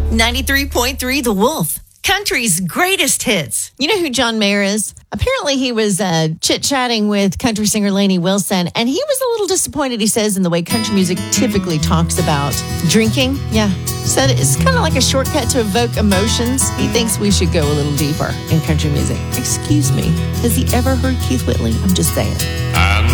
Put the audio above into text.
93.3 The Wolf, country's greatest hits. You know who John Mayer is? Apparently he was chit-chatting with country singer Lainey Wilson, and he was a little disappointed, he says, in the way country music typically talks about drinking. Yeah. Said it's kind of like a shortcut to evoke emotions. He thinks we should go a little deeper in country music. Excuse me, has he ever heard Keith Whitley? I'm just saying.